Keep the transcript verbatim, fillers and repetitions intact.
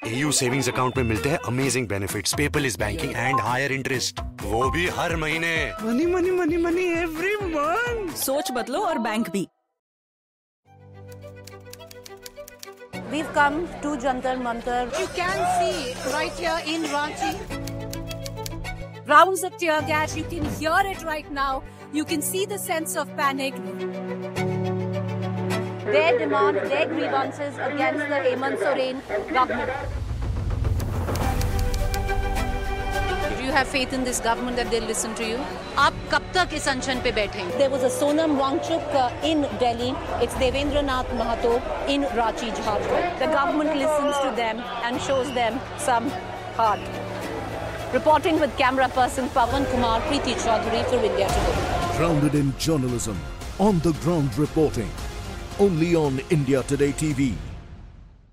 A U savings account में मिलते हैं amazing benefits, paperless banking and higher interest, वो भी हर महीने। Money money money money every month. सोच बदलो और बैंक भी। We've come to Jantar Mantar. You can see right here in Ranchi. Rounds of tear gas. You can hear it right now. You can see the sense of panic. Their demand, their grievances against the Hemant Soren government. Do you have faith in this government that they'll listen to you? आप कब तक इस अनशन पे बैठेंगे? There was a Sonam Wangchuk uh, in Delhi. It's Devendra Nath Mahato in Ranchi, Jharkhand. The government listens to them and shows them some heart. Reporting with camera person Pawan Kumar, Preeti Chaudhary for India Today. Grounded in journalism, on the ground reporting. Only on India Today T V.